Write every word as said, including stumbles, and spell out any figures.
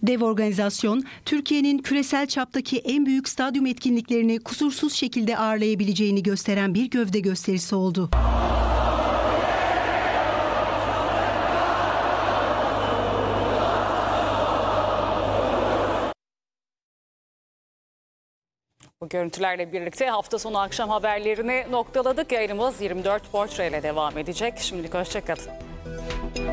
Dev organizasyon, Türkiye'nin küresel çaptaki en büyük stadyum etkinliklerini kusursuz şekilde ağırlayabileceğini gösteren bir gövde gösterisi oldu. Bu görüntülerle birlikte hafta sonu akşam haberlerini noktaladık. Yayınımız yirmi dört Portre ile devam edecek. Şimdilik hoşça kalın.